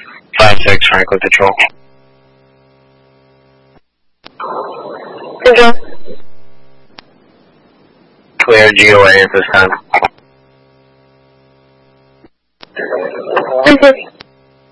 5-6 Franklin Patrol. Control. Clear GOA at this time. Okay.